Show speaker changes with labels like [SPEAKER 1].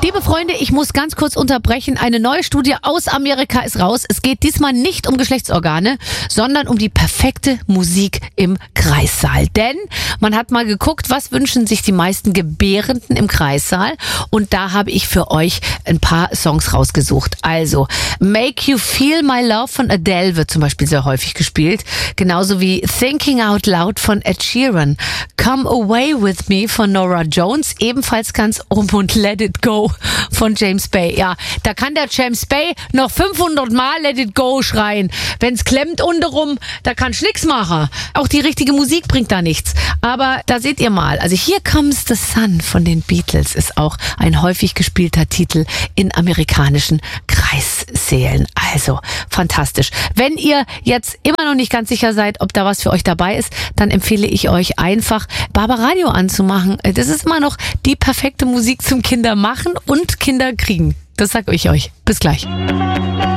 [SPEAKER 1] Liebe Freunde, ich muss ganz kurz unterbrechen. Eine neue Studie aus Amerika ist raus. Es geht diesmal nicht um Geschlechtsorgane, sondern um die perfekte Musik im Kreissaal. Denn man hat mal geguckt, was wünschen sich die meisten Gebärenden im Kreissaal. Und da habe ich für euch ein paar Songs rausgesucht. Also, Make You Feel My Love von Adele wird zum Beispiel sehr häufig gespielt. Genauso wie Thinking Out Loud von Ed Sheeran. Come Away With Me von Norah Jones, ebenfalls ganz oben, und Let It Go von James Bay. Ja, da kann der James Bay noch 500 Mal Let It Go schreien. Wenn's klemmt untenrum, da kannst du nix machen. Auch die richtige Musik bringt da nichts. Aber da seht ihr mal, also Here Comes the Sun von den Beatles ist auch ein häufig gespielter Titel in amerikanischen Kreissälen. Also fantastisch. Wenn ihr jetzt immer noch nicht ganz sicher seid, ob da was für euch dabei ist, dann empfehle ich euch einfach Barbaradio anzumachen. Das ist immer noch die perfekte Musik zum Kindermachen und Kinderkriegen. Das sag ich euch. Bis gleich.